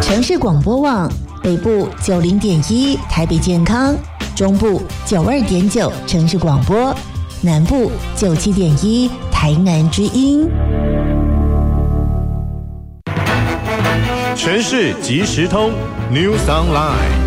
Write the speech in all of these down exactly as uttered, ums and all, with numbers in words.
城市广播网北部九零点一台北健康，中部九二点九城市广播，南部九七点一台南之音。 城市即时通 News Online，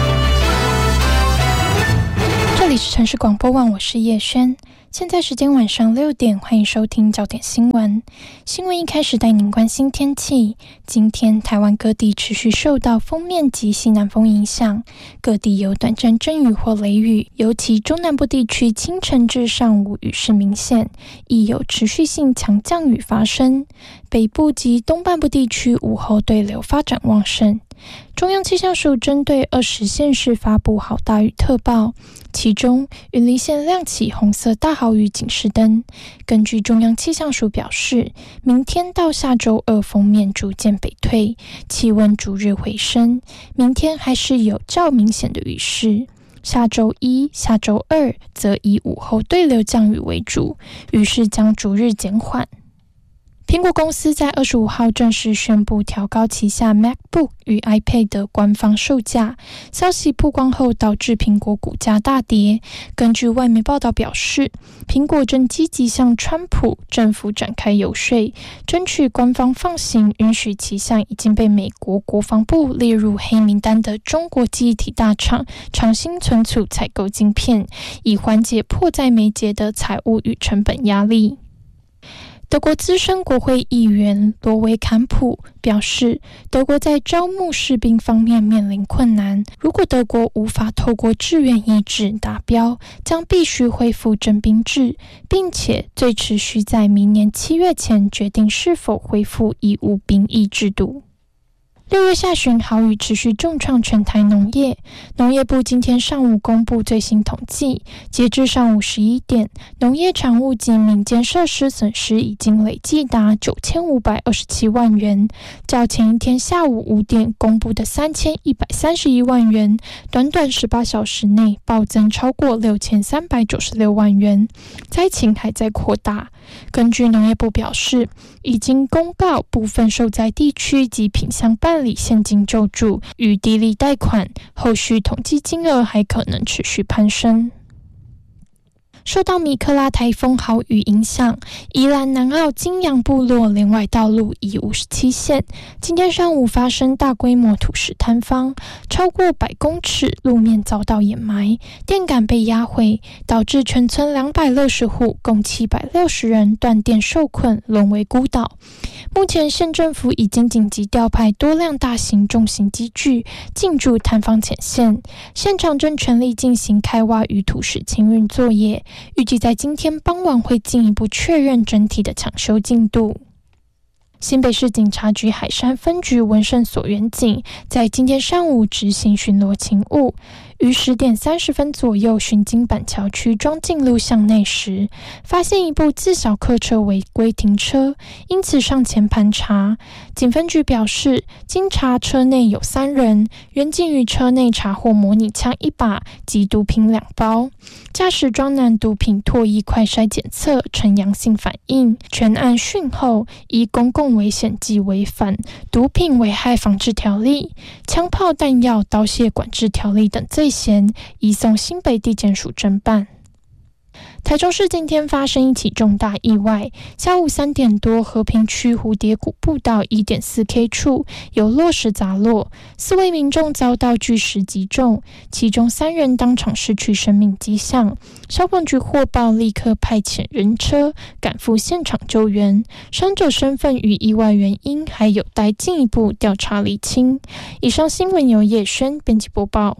这里是城市广播网，我是叶轩。现在时间晚上六点，欢迎收听焦点新闻。新闻一开始带您关心天气。今天台湾各地持续受到锋面及西南风影响，各地有短暂阵雨或雷雨，尤其中南部地区清晨至上午雨势明显，亦有持续性强降雨发生。北部及东半部地区午后对流发展旺盛。中央气象署针对二十县市发布豪大雨特报，其中云林县亮起红色大豪雨警示灯。根据中央气象署表示，明天到下周二锋面逐渐北退，气温逐日回升，明天还是有较明显的雨势。下周一、下周二则以午后对流降雨为主，雨势将逐日减缓。苹果公司在二十五号正式宣布调高旗下 MacBook 与 iPad 的官方售价，消息曝光后导致苹果股价大跌。根据外媒报道表示，苹果正积极向川普政府展开游说，争取官方放行允许旗下已经被美国国防部列入黑名单的中国记忆体大厂长兴存储采购晶片，以缓解迫在眉睫的财务与成本压力。德国资深国会议员罗维坎普表示，德国在招募士兵方面面临困难，如果德国无法透过志愿役制达标，将必须恢复征兵制，并且最迟需在明年七月前决定是否恢复义务兵役制度。六月下旬豪雨持续重创全台农业，农业部今天上午公布最新统计，截至上午十一点，农业产物及民间设施损失已经累计达九千五百二十七万元，较前一天下午五点公布的三千一百三十一万元，短短十八小时内暴增超过六千三百九十六万元，灾情还在扩大。根据农业部表示，已经公告部分受灾地区及品项办理现金救助与低利贷款，后续统计金额还可能持续攀升。受到米克拉台风豪雨影响，宜兰南澳金阳部落连外道路已五十七线，今天上午发生大规模土石坍方，超过百公尺路面遭到掩埋，电杆被压毁，导致全村两百六十户共七百六十人断电受困，沦为孤岛。目前县政府已经紧急调派多辆大型重型机具进驻坍方前线，现场正全力进行开挖与土石清运作业，预计在今天傍晚会进一步确认整体的抢修进度。新北市警察局海山分局文胜所员警在今天上午执行巡逻勤务，于十点三十分左右巡经板桥区庄敬路巷内时，发现一部自小客车违规停车，因此上前盘查。警分局表示，经查车内有三人，员警于车内查获模拟枪一把及毒品两包，驾驶装男毒品唾液快筛检测呈阳性反应，全案讯后依公共危险及违反毒品危害防治条例、枪炮弹药刀械管制条例等罪嫌，移送新北地检署侦办。台中市今天发生一起重大意外，下午三点多，和平区蝴蝶谷步道 一点四 K 处有落石砸落，四位民众遭到巨石击中，其中三人当场失去生命迹象。消防局获报，立刻派遣人车赶赴现场救援，伤者身份与意外原因还有待进一步调查厘清。以上新闻由叶轩编辑播报。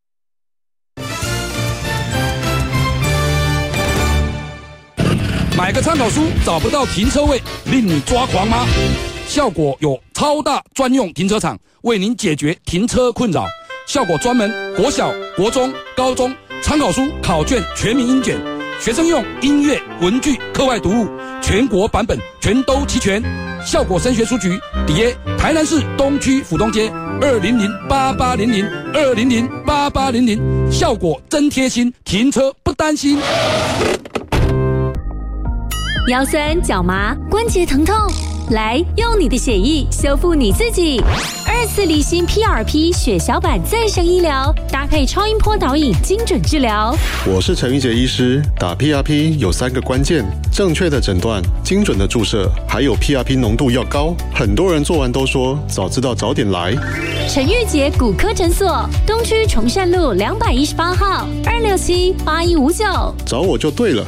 买个参考书找不到停车位，令你抓狂吗？效果有超大专用停车场，为您解决停车困扰。效果专门国小、国中、高中参考书、考卷全民英检，学生用音乐、文具、课外读物，全国版本全都齐全。效果升学书局底耶台南市东区府东街二零零八八零零二零零八八零零，效果真贴心，停车不担心。 腰酸脚麻、关节疼痛， 来，用你的血液修复你自己。二次离心 P R P 血小板再生医疗，搭配超音波导引精准治疗。 我是陈玉杰医师，打 P R P 有三个关键：正确的诊断、精准的注射，还有 P R P 浓度要高。很多人做完都说早知道早点来。 陈玉杰骨科诊所，东区崇善路两百一十八号，二六七八一五九， 找我就对了。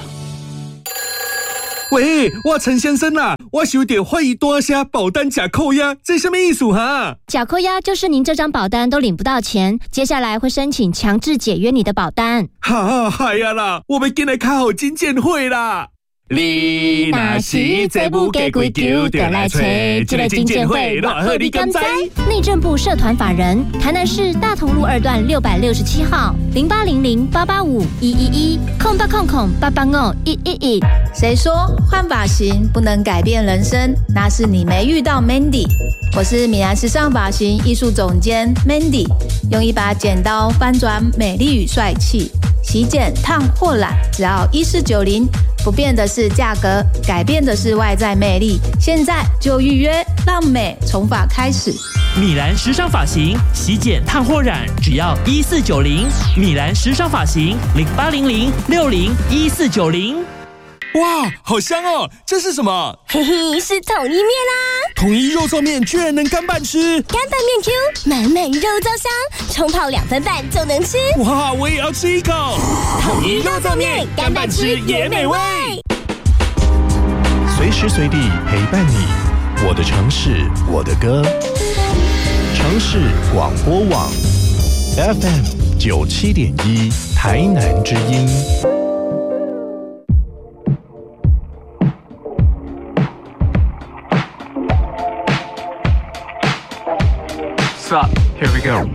喂，我陈先生啊，我有点怀疑大声保单假扣押，这什么意思哈？ 假扣押就是您这张保单都领不到钱，接下来会申请强制解约你的保单。 哈，嗨呀啦，我们进来开好金鉴会啦！你若是这不给规矩，就来找这个金鉴会，偌好你敢知？ 内政部社团法人，台南市大同路二段六百六十七号，零八零零八八五一一一，空八空空八八五一一一。 谁说换发型不能改变人生？那是你没遇到 Mandy。我是米兰时尚发型艺术总监 Mandy， 用一把剪刀翻转美丽与帅气，洗剪烫或染，只要一四九零。不变的是价格，改变的是外在魅力。现在就预约，让美从发开始。 米兰时尚发型，洗剪烫或染，只要一四九零。米兰时尚发型，零八零零六零一四九零。 哇，好香哦！这是什么？ 嘿嘿，是统一面啊！ 统一肉燥面居然能干拌吃， 干拌面 Q， 满满肉燥香，冲泡两分半就能吃。 哇，我也要吃一口！ 统一肉燥面，干拌吃也美味。 随时随地陪伴你，我的城市，我的歌。城市广播网 F M 九七点一，台南之音。 Here we go.